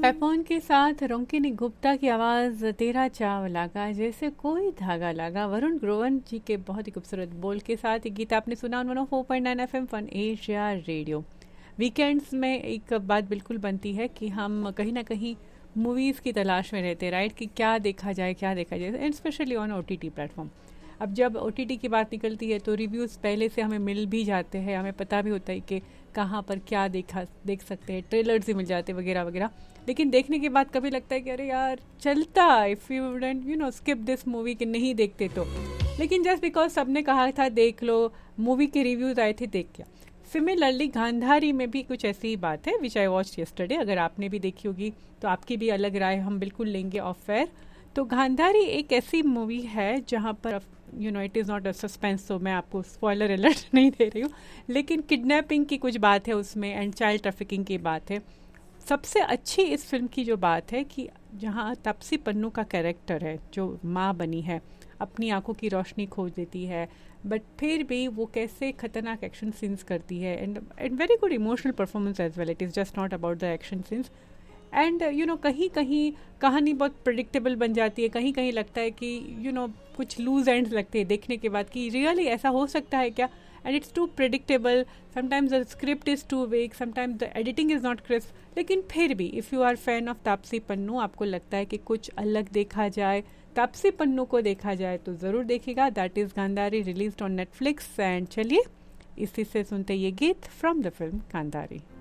पेपॉन के साथ रोंकिनी गुप्ता की आवाज़, तेरा चाव लागा जैसे कोई धागा लागा, वरुण ग्रोवर जी के बहुत ही खूबसूरत बोल के साथ ये गीत आपने सुना 104.9 FM fun Asia radio. Weekends में एक बात बिल्कुल बनती है कि हम कहीं ना कहीं मूवीज़ की तलाश में रहते हैं, राइट, कि क्या देखा जाए and specially on OTT platform. अब जब OTT की बात निकलती है तो रिव्यूज़ पहले से हमें मिल भी जाते हैं, हमें पता भी होता है कि कहाँ पर क्या देख सकते हैं, ट्रेलर्स ही मिल जाते हैं वगैरह वगैरह। लेकिन देखने के बाद कभी लगता है कि अरे यार चलता, if you wouldn't skip this movie, कि नहीं देखते तो। लेकिन जस्ट बिकॉज सबने कहा था देख लो, मूवी के रिव्यूज़ आए थे, देख क्या। सिमिलरली गांधारी में भी कुछ ऐसी ही बात है, विच आई वॉच्ड यस्टरडे। अगर आपने भी देखी होगी तो आपकी भी अलग राय हम बिल्कुल लेंगे ऑफ एयर। तो गांधारी एक ऐसी मूवी है जहाँ पर it is not a suspense, तो मैं आपको स्पॉइलर अलर्ट नहीं दे रही हूँ, लेकिन किडनैपिंग की कुछ बात है उसमें एंड चाइल्ड ट्रैफिकिंग की बात है। सबसे अच्छी इस फिल्म की जो बात है कि जहाँ तापसी पन्नू का कैरेक्टर है, जो माँ बनी है, अपनी आंखों की रोशनी खो देती है, बट फिर भी वो कैसे खतरनाक एक्शन सीन्स करती है and very good emotional performance as well. It is just not about the action scenes and कहीं कहीं कहानी बहुत प्रिडिक्टेबल बन जाती है, कहीं कहीं लगता है कि कुछ लूज एंड्स लगते हैं देखने के बाद कि रियली ऐसा हो सकता है क्या, and it's to predictable. Sometimes the script is two week, sometimes the editing is not crisp, लेकिन फिर भी if you are fan of Taapsee Pannu, आपको लगता है कि कुछ अलग देखा जाए, तापसी पन्नू को देखा जाए, तो ज़रूर देखिएगा। That is Gandhari, released on Netflix. And चलिए इसी से सुनते ये गीत फ्रॉम द फिल्म गांधारी।